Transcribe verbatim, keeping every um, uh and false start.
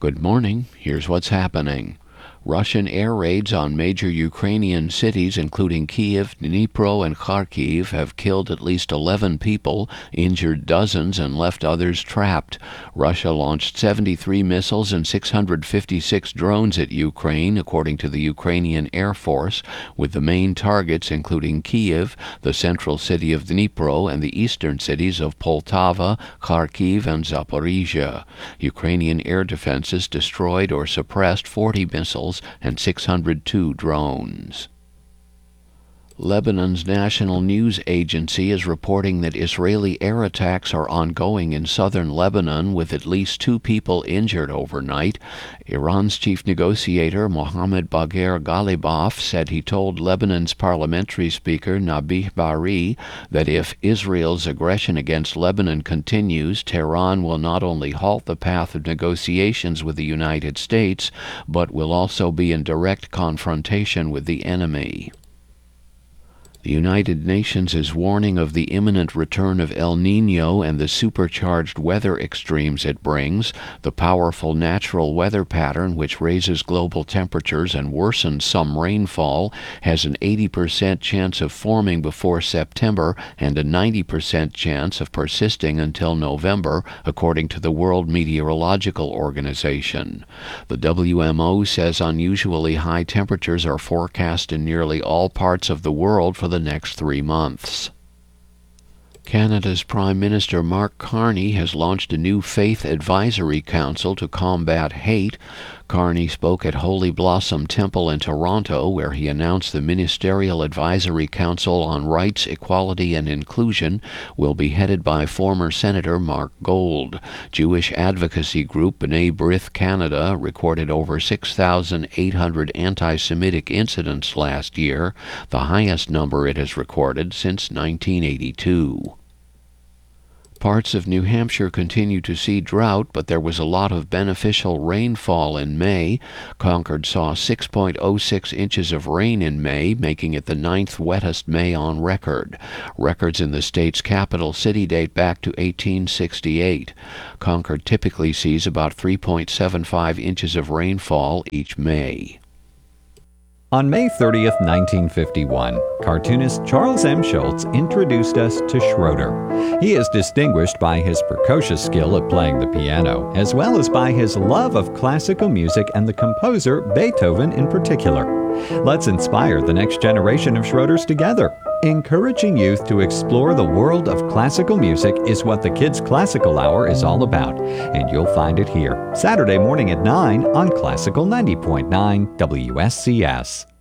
Good morning. Here's what's happening. Russian air raids on major Ukrainian cities, including Kiev, Dnipro, and Kharkiv, have killed at least eleven people, injured dozens, and left others trapped. Russia launched seventy-three missiles and six hundred fifty-six drones at Ukraine, according to the Ukrainian Air Force, with the main targets including Kiev, the central city of Dnipro, and the eastern cities of Poltava, Kharkiv, and Zaporizhia. Ukrainian air defenses destroyed or suppressed forty missiles and six hundred two drones. Lebanon's national news agency is reporting that Israeli air attacks are ongoing in southern Lebanon, with at least two people injured overnight. Iran's chief negotiator Mohammad Bagher Ghalibaf said he told Lebanon's parliamentary speaker Nabih Berri that if Israel's aggression against Lebanon continues, Tehran will not only halt the path of negotiations with the United States, but will also be in direct confrontation with the enemy. The United Nations is warning of the imminent return of El Niño and the supercharged weather extremes it brings. The powerful natural weather pattern, which raises global temperatures and worsens some rainfall, has an eighty percent chance of forming before September and a ninety percent chance of persisting until November, according to the World Meteorological Organization. The W M O says unusually high temperatures are forecast in nearly all parts of the world for the next three months. Canada's Prime Minister Mark Carney has launched a new faith advisory council to combat hate. Carney spoke at Holy Blossom Temple in Toronto, where he announced the Ministerial Advisory Council on Rights, Equality and Inclusion will be headed by former Senator Mark Gold. Jewish advocacy group B'nai B'rith Canada recorded over six thousand eight hundred anti-Semitic incidents last year, the highest number it has recorded since nineteen eighty-two. Parts of New Hampshire continue to see drought, but there was a lot of beneficial rainfall in May. Concord saw six point oh six inches of rain in May, making it the ninth wettest May on record. Records in the state's capital city date back to eighteen sixty-eight. Concord typically sees about three point seven five inches of rainfall each May. On May thirtieth, nineteen fifty-one, cartoonist Charles M. Schulz introduced us to Schroeder. He is distinguished by his precocious skill at playing the piano, as well as by his love of classical music and the composer Beethoven in particular. Let's inspire the next generation of Schroeders together. Encouraging youth to explore the world of classical music is what the Kids Classical Hour is all about, and you'll find it here, Saturday morning at nine on Classical ninety point nine W S C S.